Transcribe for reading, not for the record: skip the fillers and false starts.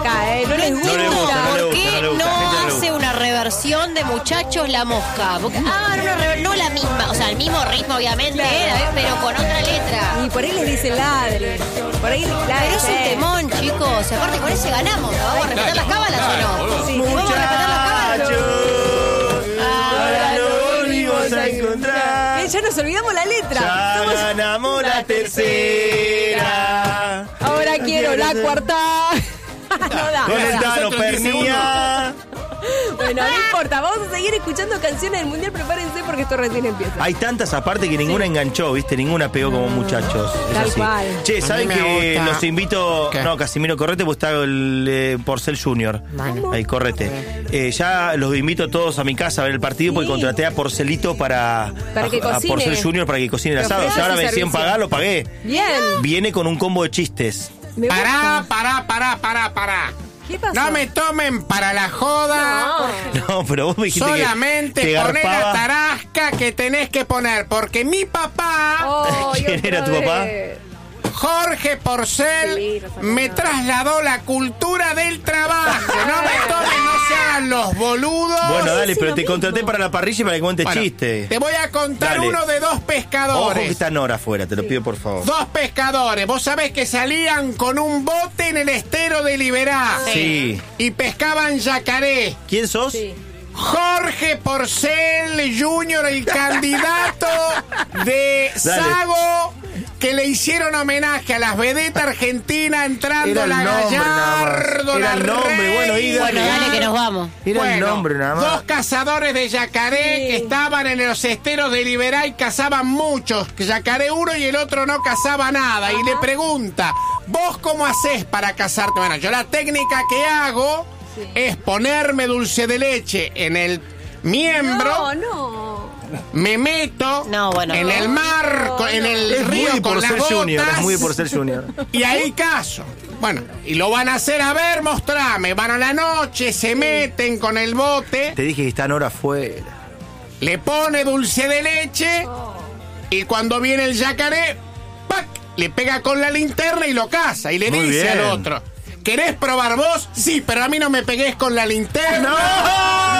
acá, ¿eh? No les gusta. ¿Por qué no gusta. hace una reversión de Muchachos la Mosca? Porque hagan una reversión, no la misma, o sea, el mismo ritmo obviamente, Claro. pero con otra letra. Y por ahí les dicen ladre. Por ahí Pero es un temón, chicos. Aparte con ese ganamos, ¿no? ¿Vamos a respetar las cábalas o no? Sí. ¿Vamos a respetar las cábalas? Ahora nos volvimos a encontrar. Ya nos olvidamos la letra. Ya ganamos la tercera. Ahora quiero la cuarta. No da. Con el Tano Nosotros 10 Pernía. Bueno, no importa. Vamos a seguir escuchando canciones del Mundial. Prepárense porque esto recién empieza. Hay tantas aparte que ninguna enganchó, ¿viste? Ninguna pegó como Muchachos. Es Tal así. cual. Che, ¿saben A mí me que gusta. los invito? ¿Qué? No, Casimiro, correte, pues está el Porcel Junior. Ahí, correte. Ya los invito a todos a mi casa a ver el partido porque Sí. contraté a Porcelito Para que a cocine. Porcel Junior para que cocine el Te asado. ofrece Si ahora ese me decían servicio. pagar, lo pagué. Bien. Viene con un combo de chistes. Me gusta. Pará. ¿Qué pasó? No me tomen para la joda. No, pero vos me dijiste Solamente que te poné la garpaba. tarasca que tenés que poner. Porque mi papá, Oh, y ¿Quién otra era tu papá? vez. Jorge Porcel, Sí, Rafa, me no. trasladó la cultura del trabajo. No me tomen, no se hagan los boludos. Bueno, dale, sí, pero lo te mismo. contraté para la parrilla y para que cuentes Bueno, chistes. te voy a contar Dale. uno de dos Ojo que pescadores. está Nora afuera, te lo pido por favor. Dos pescadores. Vos sabés que salían con un bote en el estero de Liberá. Sí. Y pescaban yacaré. ¿Quién sos? Sí. Jorge Porcel Jr., el candidato de Dale. Sago, que le hicieron homenaje a las vedetas argentinas entrando Era el la nombre nada más. Gallardo, Era la el nombre, bueno, y Bueno, dale que nos vamos. Era el nombre nada más. Dos cazadores de yacaré Sí. que estaban en los esteros de Liberá y cazaban muchos. Yacaré uno y el otro no cazaba nada. Y le pregunta, ¿vos cómo hacés para cazarte? Bueno, yo la técnica que hago es ponerme dulce de leche en el miembro, No. me meto No, bueno, en no. el mar, en el Es muy río de con las Porcel Junior, es muy de botas Porcel Junior. y ahí caso. Bueno, y lo van a hacer, a ver, mostrame. Van a la noche, se meten con el bote, Te dije que está Nora afuera. le pone dulce de leche y cuando viene el yacaré, ¡pac!, le pega con la linterna y lo caza y le Muy dice bien. al otro, ¿querés probar vos? Sí, pero a mí no me pegués con la linterna. ¡No!